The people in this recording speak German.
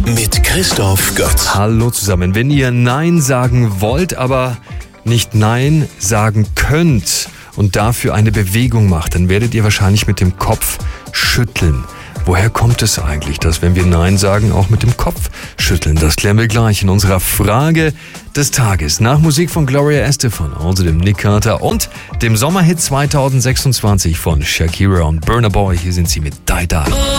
mit Christoph Götz. Hallo zusammen. Wenn ihr Nein sagen wollt, aber nicht Nein sagen könnt und dafür eine Bewegung macht, dann werdet ihr wahrscheinlich mit dem Kopf schütteln. Woher kommt es eigentlich, dass wenn wir Nein sagen, auch mit dem Kopf schütteln? Das klären wir gleich in unserer Frage des Tages. Nach Musik von Gloria Estefan, also dem Nick Carter und dem Sommerhit 2026 von Shakira und Burna Boy. Hier sind sie mit Die Die.